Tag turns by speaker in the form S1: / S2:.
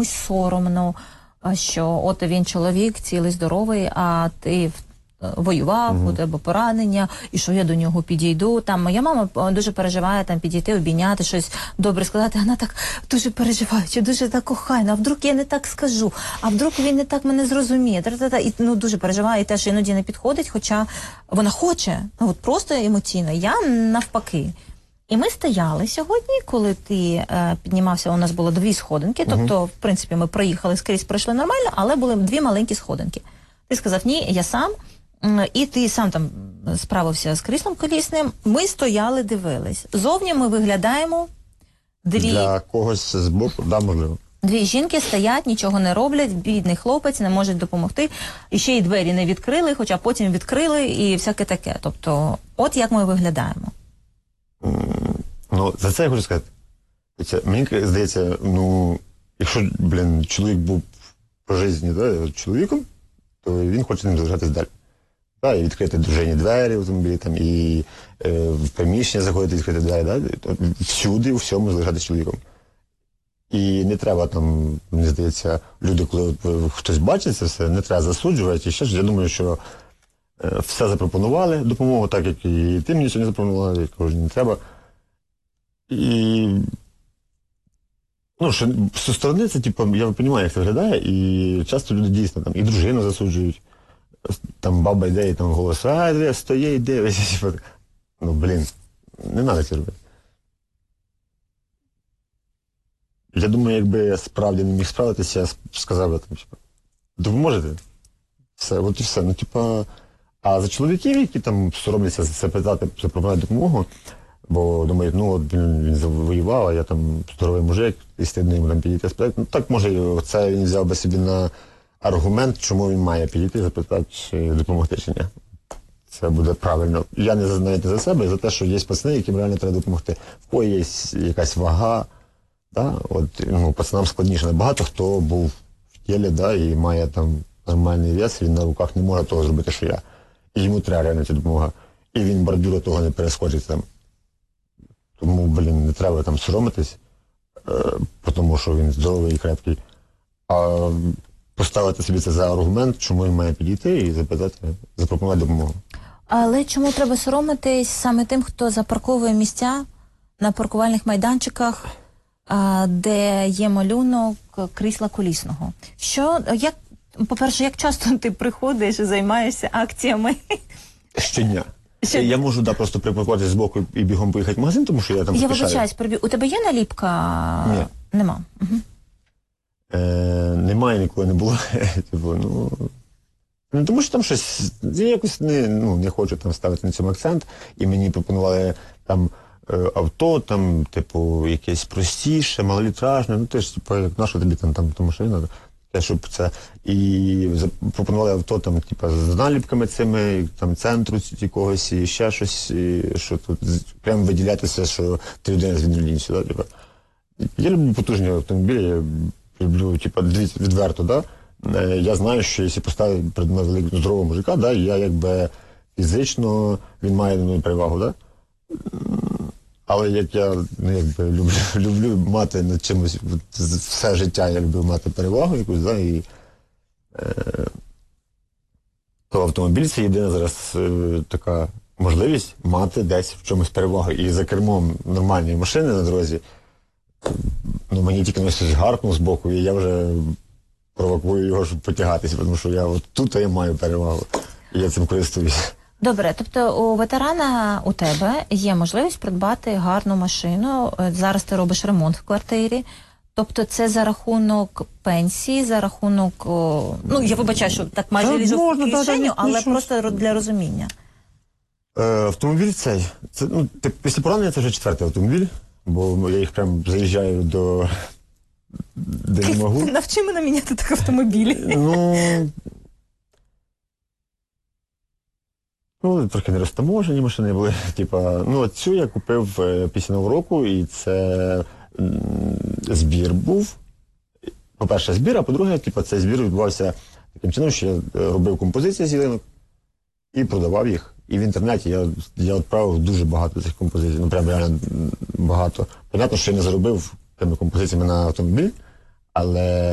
S1: комусь соромно, що от він чоловік цілий, здоровий, а ти воював, у тебе поранення, і що я до нього підійду. Там моя мама дуже переживає там підійти, обійняти, щось добре сказати. Вона так дуже переживає, чи дуже так охайна, а вдруг я не так скажу, а вдруг він не так мене зрозуміє. І дуже переживає, і теж іноді не підходить, хоча вона хоче, от просто емоційно. Я навпаки. І ми стояли сьогодні, коли ти піднімався, у нас було 2 сходинки, тобто, в принципі, ми проїхали скрізь, пройшли нормально, але були 2 маленькі сходинки. Ти сказав, ні, я сам, і ти сам там справився з кріслом колісним, ми стояли, дивились. Зовні ми виглядаємо
S2: Для когось з боку, да, можливо.
S1: 2 жінки стоять, нічого не роблять, бідний хлопець, не можуть допомогти. І ще й двері не відкрили, хоча потім відкрили і всяке таке. Тобто, от як ми виглядаємо.
S2: Ну, за це я хочу сказати. Мені здається, ну, якщо, чоловік був по житті, да, чоловіком, то він хоче ним залишатись далі. Да, і відкрити дружині двері в автомобілі, там, і в приміщення заходити, відкрити двері, да, всюди, у всьому залишатись чоловіком. І не треба там, мені здається, люди, коли хтось бачить це все, не треба засуджувати. І ще ж, я думаю, що все запропонували допомогу, так як і ти мені сьогодні запропонувала, я кажу, не треба. І, ну, що, зі сторони це, типу, я розумію, як це виглядає, і часто люди дійсно там і дружину засуджують, там баба йде і там голос, стоїть, дивись, типу, ну, не треба це робити. Я думаю, якби я справді не міг справитися, я сказав би, там, типу, допоможете? Все, от і все. Ну, типу, а за чоловіків, які там соромляться запитати, запропонувати допомогу, бо думають, ну, от він завоював, а я там здоровий мужик, і стидно йому там підійти спитати. Ну, так, може, це він взяв би собі на аргумент, чому він має підійти, запитати, чи допомогти, чи ні. Це буде правильно. Я не навіть не за себе, а за те, що є пацани, яким реально треба допомогти. В кої є якась вага, да? От, ну, пацанам складніше набагато, хто був в тілі, да, і має там нормальний вес, він на руках не може того зробити, що я. І йому треба реально ця допомога. І він бордюра того не перескочить там. Тому, не треба там соромитись, тому що він здоровий і крепкий. А поставити собі це за аргумент, чому він має підійти і запитати, запропонувати допомогу.
S1: Але чому треба соромитись саме тим, хто запарковує місця на паркувальних майданчиках, де є малюнок крісла колісного? По-перше, як часто ти приходиш і займаєшся акціями?
S2: Щодня. Я можу просто припаркуватися з боку і бігом поїхати в магазин, тому що я там поспішаю.
S1: Я вибачаюсь, у тебе є наліпка?
S2: Ні.
S1: Нема. Угу.
S2: Немає, ніколи не було. Тому що там щось, я якось не хочу там ставити на цьому акцент, і мені пропонували там авто, там, типу, якесь простіше, малолітражне, ну теж, типу, як наша тобі там машина, щоб це, і пропонували авто там, типу, з наліпками цими, там, центру якогось, і ще щось, і що тут, прямо виділятися, що ти людина з інвалідністю, да, типу. Я люблю потужні автомобілі, я люблю, типу, відверто, да. Я знаю, що якщо поставити перед мною великого здорового мужика, да, я якби фізично, він має на мене перевагу, да. Але як я люблю мати над чимось, все життя я люблю мати перевагу якусь, да, і то автомобіль це єдина зараз така можливість мати десь в чомусь перевагу. І за кермом нормальної машини на дорозі, ну, мені тільки щось гаркнув з боку, і я вже провокую його, щоб потягатися, тому що я от тут я маю перевагу, і я цим користуюся.
S1: Добре, тобто у ветерана, у тебе є можливість придбати гарну машину, зараз ти робиш ремонт в квартирі, тобто це за рахунок пенсії, за рахунок, ну, я вибачаю, що так майже ліжу в кишеню, але просто для розуміння.
S2: Автомобіль цей, це, ну, після поранення це вже 4-й автомобіль, бо я їх прям заїжджаю де не можу.
S1: Навчи мене міняти так автомобілі.
S2: Ну, трохи не розтаможені машини були. Типа, ну, цю я купив після Нового року, і це збір був. По-перше, збір, а по-друге, типа, цей збір відбувався таким чином, що я робив композиції з ялинок і продавав їх. І в інтернеті я відправив дуже багато цих композицій, ну, прям реально багато. Понятно, що я не заробив тими композиціями на автомобіль, але